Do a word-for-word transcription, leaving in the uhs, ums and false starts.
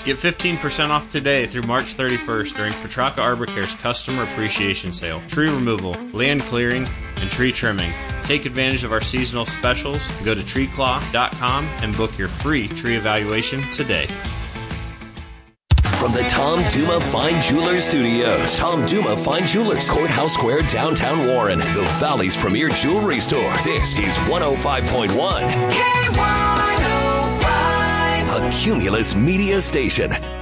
Get fifteen percent off today through March thirty-first during Petrarca Arbor Care's Customer Appreciation Sale. Tree removal, land clearing, and tree trimming. Take advantage of our seasonal specials. Go to tree claw dot com and book your free tree evaluation today. From the Tom Duma Fine Jewelers Studios, Tom Duma Fine Jewelers, Courthouse Square, downtown Warren, the Valley's premier jewelry store. This is one oh five point one. K one oh five. A Cumulus Media Station.